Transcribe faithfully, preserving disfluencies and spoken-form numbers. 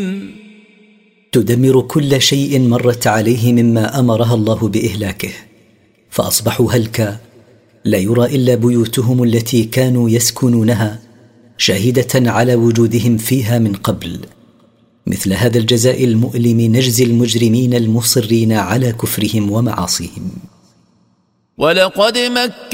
تدمر كل شيء مرت عليه مما أمرها الله بإهلاكه، فأصبحوا هلكا لا يرى إلا بيوتهم التي كانوا يسكنونها شاهدة على وجودهم فيها من قبل. مثل هذا الجزاء المؤلم نجزي المجرمين المصرين على كفرهم ومعاصيهم. ولقد مكنا